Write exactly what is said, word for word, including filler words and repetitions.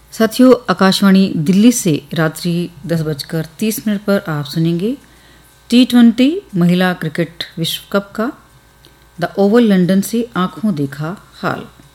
साथियों, आकाशवाणी दिल्ली से रात्रि दस बजकर तीस मिनट पर आप सुनेंगे टी ट्वेंटी महिला क्रिकेट विश्व कप का द ओवल लंदन से आंखों देखा हाल।